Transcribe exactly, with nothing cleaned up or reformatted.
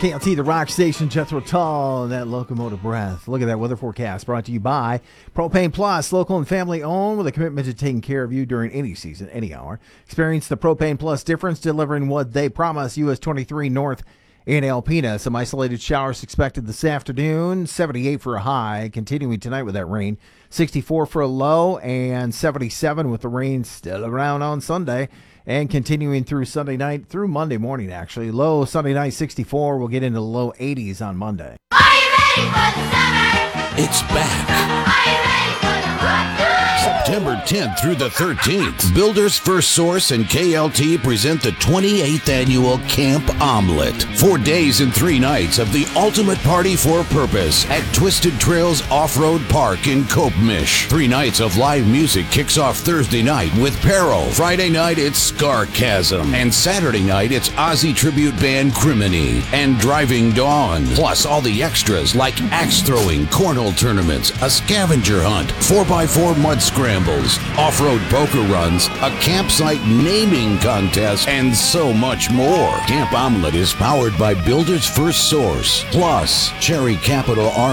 K L T, the rock station, Jethro Tull, and that locomotive breath. Look at that weather forecast brought to you by Propane Plus, local and family owned with a commitment to taking care of you during any season, any hour. Experience the Propane Plus difference, delivering what they promise. U S twenty-three North in Alpena. Some isolated showers expected this afternoon. seventy-eight for a high, continuing tonight with that rain. sixty-four for a low, and seventy-seven with the rain still around on Sunday. And continuing through Sunday night, through Monday morning, actually. Low Sunday night, sixty-four. We'll get into the low eighties on Monday. Are you ready for the summer? It's back. Are you ready for the hot tub? September tenth through the thirteenth, Builders First Source and K L T present the twenty-eighth annual Camp Omelet. Four days and three nights of the ultimate party for purpose at Twisted Trails Off-Road Park in Copemish. Three nights of live music kicks off Thursday night with Peril. Friday night, it's Scarchasm. And Saturday night, it's Aussie tribute band Criminy and Driving Dawn. Plus all the extras like axe throwing, cornhole tournaments, a scavenger hunt, four by four mud scrambles, off-road poker runs, a campsite naming contest, and so much more. Camp Omelet is powered by Builders First Source, plus Cherry Capital